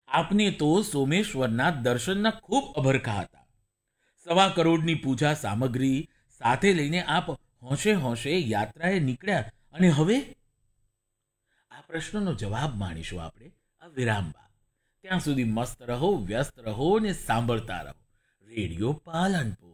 આપને તો સોમેશ્વરના દર્શનના ખૂબ અભરખા હતા. 1.25 કરોડની પૂજા સામગ્રી સાથે લઈને આપ હોંશે હોંશે યાત્રાએ નીકળ્યા, અને હવે? આ પ્રશ્નનો જવાબ માણીશું આપણે આ વિરામ બાદ. ત્યાં સુધી મસ્ત રહો, વ્યસ્ત રહો ને સાંભળતા રહો રેડિયો પાલનપુર.